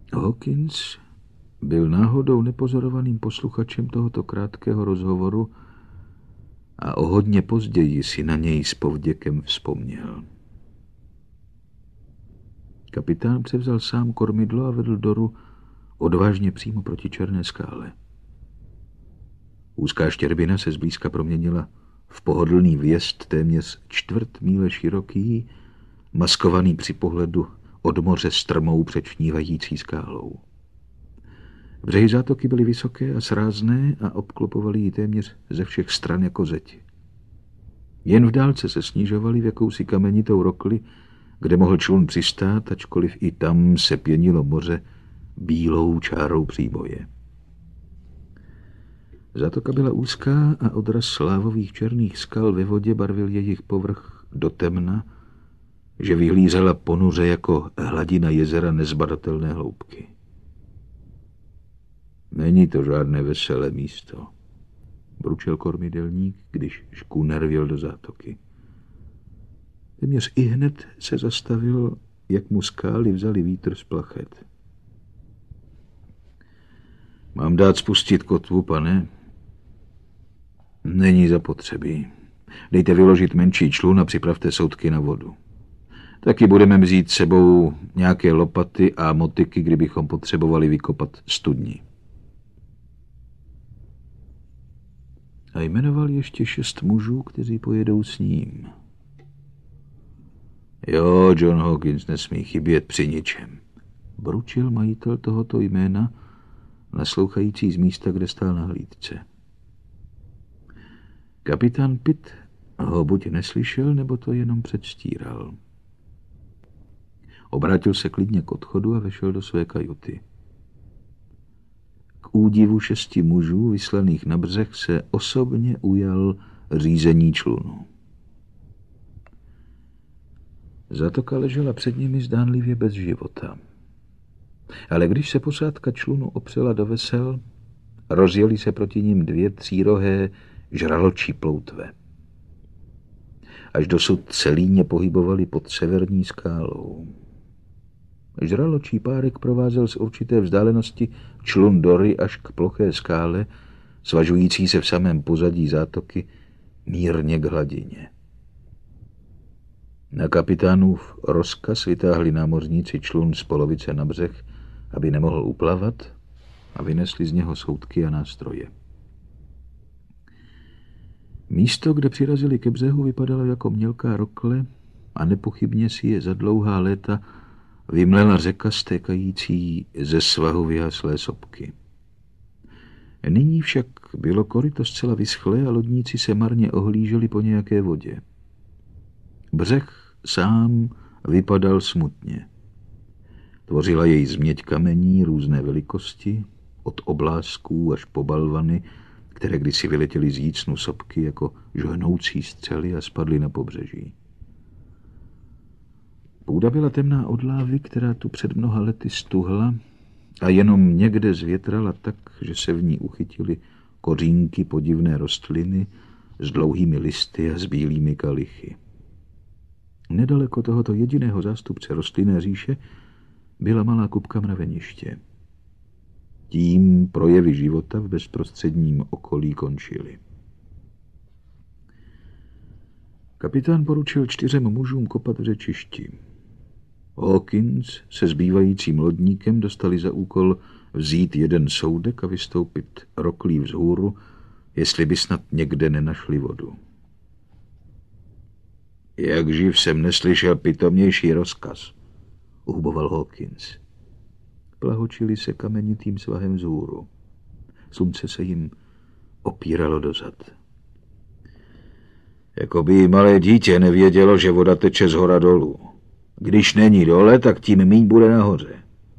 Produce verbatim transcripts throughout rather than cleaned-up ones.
Hawkins byl náhodou nepozorovaným posluchačem tohoto krátkého rozhovoru a o hodně později si na něj s povděkem vzpomněl. Kapitán převzal sám kormidlo a vedl Doru odvážně přímo proti černé skále. Úzká štěrbina se zblízka proměnila v pohodlný vjezd téměř čtvrt míle široký, maskovaný při pohledu od moře strmou přečnívající skálou. Břehy zátoky byly vysoké a srázné a obklopovaly ji téměř ze všech stran jako zeď. Jen v dálce se snižovaly v jakousi kamenitou rokli, kde mohl člun přistát, ačkoliv i tam se pěnilo moře bílou čárou příboje. Zátoka byla úzká a odraz slávových černých skal ve vodě barvil jejich povrch do temna, že vyhlízela ponuře jako hladina jezera nezbadatelné hloubky. Není to žádné veselé místo, bručel kormidelník, když škůner vjel do zátoky. Téměř i hned se zastavil, jak mu skály vzali vítr z plachet. Mám dát spustit kotvu, pane? Není zapotřebí. Dejte vyložit menší člun a připravte soudky na vodu. Taky budeme vzít sebou nějaké lopaty a motyky, kdybychom potřebovali vykopat studni. A jmenoval ještě šest mužů, kteří pojedou s ním. Jo, John Hawkins nesmí chybět při ničem, bručil majitel tohoto jména, naslouchající z místa, kde stál na hlídce. Kapitán Pitt ho buď neslyšel, nebo to jenom předstíral. Obrátil se klidně k odchodu a vešel do své kajuty. K údivu šesti mužů vyslaných na břeh se osobně ujal řízení člunu. Zátoka ležela před nimi zdánlivě bez života. Ale když se posádka člunu opřela do vesel, rozjeli se proti ním dvě třírohé žraločí ploutve. Až dosud se líně pohybovali pod severní skálou. Žraločí párek provázel z určité vzdálenosti člun Dory až k ploché skále, svažující se v samém pozadí zátoky mírně k hladině. Na kapitánův rozkaz vytáhli námořníci člun z polovice na břeh, aby nemohl uplavat, a vynesli z něho soudky a nástroje. Místo, kde přirazili ke břehu, vypadalo jako mělká rokle a nepochybně si je za dlouhá léta vymlela řeka stékající ze svahu vyhaslé sopky. Nyní však bylo koryto zcela vyschlé a lodníci se marně ohlíželi po nějaké vodě. Břeh sám vypadal smutně. Tvořila jej změť kamení různé velikosti, od oblásků až po balvany, které kdysi vyletěly z jícnu sopky jako žhnoucí střely a spadly na pobřeží. Půda byla temná od lávy, která tu před mnoha lety stuhla a jenom někde zvětrala tak, že se v ní uchytily kořínky podivné rostliny s dlouhými listy a s bílými kalichy. Nedaleko tohoto jediného zástupce rostlinné říše byla malá kupka mraveniště. Tím projevy života v bezprostředním okolí končily. Kapitán poručil čtyřem mužům kopat v řečišti. Hawkins se zbývajícím lodníkem dostali za úkol vzít jeden soudek a vystoupit roklí vzhůru, jestli by snad někde nenašli vodu. Jak živ jsem neslyšel pitomnější rozkaz, uhuboval Hawkins. Plahočili se kamenitým svahem vzhůru. Slunce se jim opíralo dozad. Jako by malé dítě nevědělo, že voda teče z hora dolů. Když není dole, tak tím míň bude nahoře.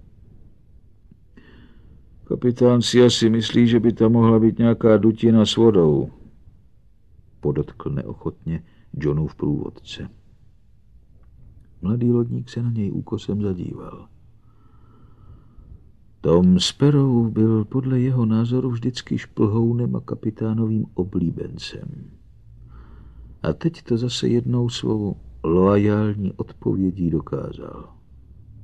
Kapitán si asi myslí, že by tam mohla být nějaká dutina s vodou, podotkl neochotně Johnův průvodce. Mladý lodník se na něj úkosem zadíval. Tom Sparrow byl podle jeho názoru vždycky šplhounem a kapitánovým oblíbencem. A teď to zase jednou svou loajální odpovědí dokázal.